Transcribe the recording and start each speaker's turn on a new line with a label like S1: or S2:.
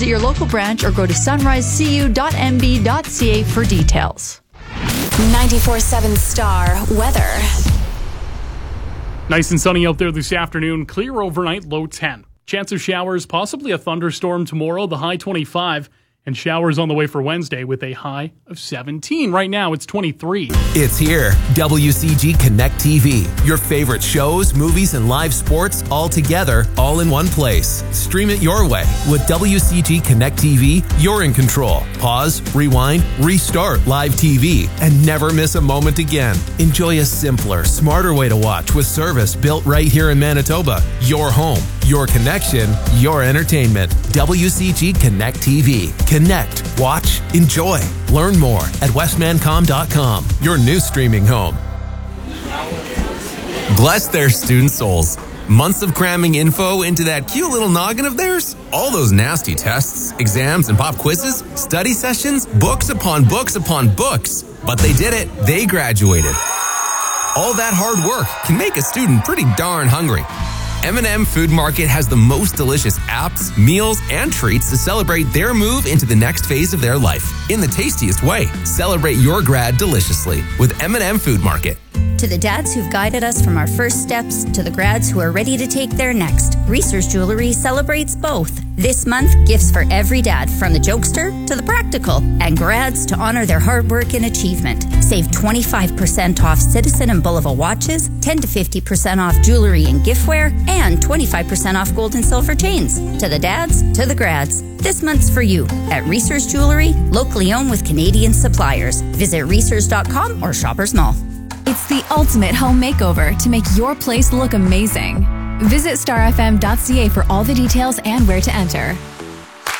S1: Visit your local branch or go to sunrisecu.mb.ca for details.
S2: 94.7 Star weather.
S3: Nice and sunny out there this afternoon. Clear overnight, low 10. Chance of showers, possibly a thunderstorm tomorrow, the high 25. And showers on the way for Wednesday with a high of 17. Right now, it's 23.
S4: It's here. WCG Connect TV. Your favorite shows, movies, and live sports all together, all in one place. Stream it your way. With WCG Connect TV, you're in control. Pause, rewind, restart live TV, and never miss a moment again. Enjoy a simpler, smarter way to watch with service built right here in Manitoba. Your home, your connection, your entertainment. WCG Connect TV. Connect, watch, enjoy. Learn more at westmancom.com, your new streaming home. Bless their student souls. Months of cramming info into that cute little noggin of theirs? All those nasty tests, exams, and pop quizzes, study sessions, books upon books upon books. But they did it. They graduated. All that hard work can make a student pretty darn hungry. M&M Food Market has the most delicious apps, meals, and treats to celebrate their move into the next phase of their life in the tastiest way. Celebrate your grad deliciously with M&M Food Market.
S5: To the dads who've guided us from our first steps to the grads who are ready to take their next, Reese's Jewelry celebrates both. This month, gifts for every dad, from the jokester to the practical, and grads to honor their hard work and achievement. Save 25% off Citizen and Bulova watches, 10 to 50% off jewelry and giftware, and 25% off gold and silver chains. To the dads, to the grads. This month's for you at Reese's Jewelry, locally owned with Canadian suppliers. Visit reese's.com or Shoppers Mall.
S2: It's the ultimate home makeover to make your place look amazing. Visit starfm.ca for all the details and where to enter.